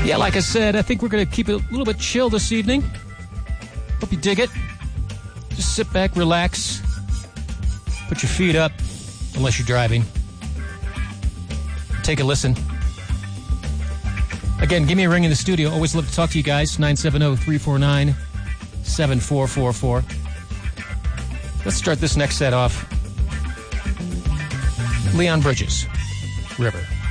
Yeah, like I said, I think we're going to keep it a little bit chill this evening. Hope you dig it. Just sit back, relax, put your feet up, unless you're driving. Take a listen. Again, give me a ring in the studio. Always love to talk to you guys. 970-349-7444. Let's start this next set off. Leon Bridges, River.